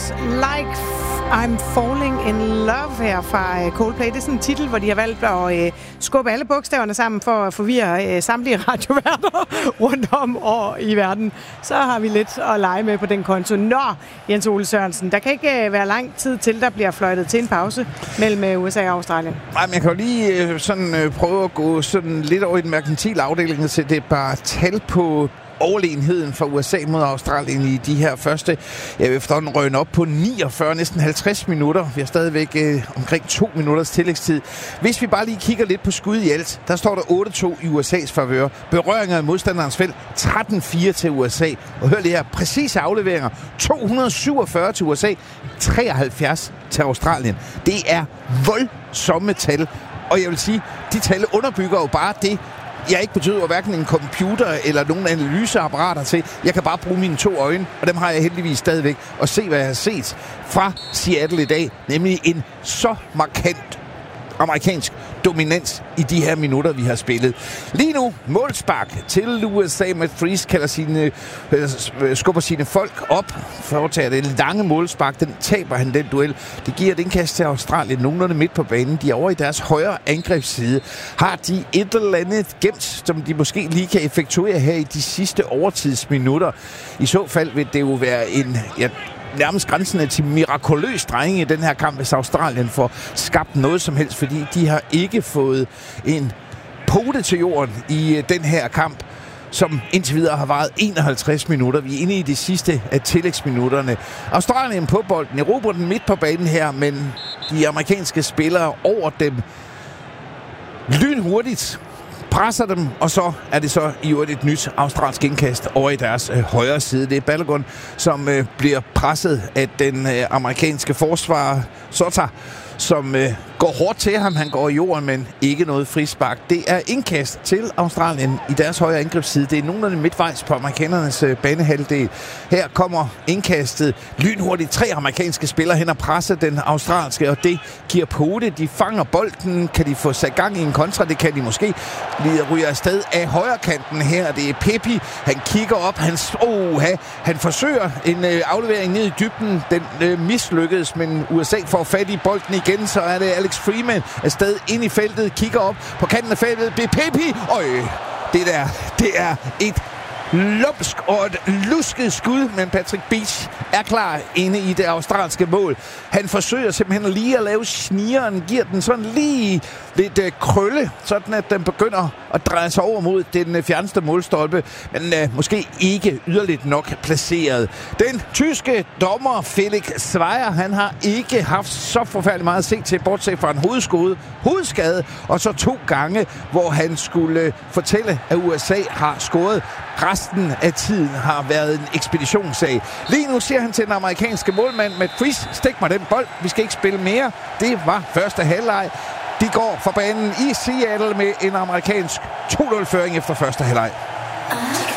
Like I'm Falling in Love her fra Coldplay. Det er sådan en titel, hvor de har valgt at skubbe alle bogstaverne sammen for at forvirre samtlige radioværter rundt om og i verden. Så har vi lidt at lege med på den konto. Nå, Jens Ole Sørensen, der kan ikke være lang tid til, der bliver fløjtet til en pause mellem USA og Australien. Nej, men jeg kan jo lige prøve at gå sådan lidt over i den merkantile afdeling, så det er bare tal på overlegenheden for USA mod Australien i de her første, jeg vil efterhånden røgne op på 49, næsten 50 minutter. Vi har stadigvæk omkring 2 minutters tillægstid. Hvis vi bare lige kigger lidt på skud i alt, der står der 8-2 i USA's favør. Berøringer i modstanderens felt, 13-4 til USA. Og hør lige her, præcise afleveringer, 247 til USA, 73 til Australien. Det er voldsomme tal. Og jeg vil sige, de tal underbygger jo bare det, jeg ikke betyder hverken en computer eller nogen analyseapparater til. Jeg kan bare bruge mine 2 øjne, og dem har jeg heldigvis stadigvæk, og se, hvad jeg har set fra Seattle i dag. Nemlig en så markant amerikansk dominans i de her minutter, vi har spillet. Lige nu, målspark til USA. Matt Freese skubber sine folk op, foretager det lange målspark. Den taber han, den duel. Det giver et indkast til Australien nogenlunde midt på banen. De er over i deres højre angrebsside. Har de et eller andet gemt, som de måske lige kan effektuere her i de sidste overtidsminutter? I så fald vil det jo være en nærmest grænsende til mirakuløs drejning i den her kamp, hvis Australien får skabt noget som helst, fordi de har ikke fået en pote til jorden i den her kamp, som indtil videre har varet 51 minutter. Vi er inde i de sidste af tillægsminutterne. Australien på bolden, erobrer den midt på banen her, men de amerikanske spillere over dem lynhurtigt presser dem, og så er det så i øvrigt et nyt australsk indkast over i deres højre side. Det er Balogun, som bliver presset af den amerikanske forsvarer Sota, som går hårdt til ham. Han går i jorden, men ikke noget frispark. Det er indkast til Australien i deres højre angrebsside. Det er nogenlunde midtvejs på amerikanernes banehalvdel. Her kommer indkastet lynhurtigt. 3 amerikanske spillere hen og presser den australske, og det giver pote. De fanger bolden. Kan de få sat gang i en kontra? Det kan de måske. De ryger afsted af højre kanten her. Det er Pepi. Han kigger op. Han forsøger en aflevering ned i dybden. Den mislykkedes, men USA får fat i bolden igen. Så er det Alex Freeman afsted ind i feltet. Kigger op på kanten af feltet. Det er Pepi. Det er et lumsk og et lusket skud, men Patrick Beach er klar inde i det australske mål. Han forsøger simpelthen lige at lave snigeren, giver den sådan lige lidt krølle, sådan at den begynder at dreje sig over mod den fjerneste målstolpe, men måske ikke yderligt nok placeret. Den tyske dommer Felix Zweier, han har ikke haft så forfærdeligt meget at se til, bortset fra en hovedskade, og så 2 gange, hvor han skulle fortælle, at USA har scoret. Resten af tiden har været en ekspeditionssag. Lige nu siger han til den amerikanske målmand Matt Freese, stik mig den bold, vi skal ikke spille mere. Det var første halvleg. De går fra banen i Seattle med en amerikansk 2-0-føring efter første halvleg.